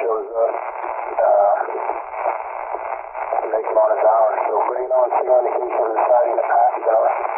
shows up. Make him on his hour. So bring it on, see on the case on the side of the pass tower.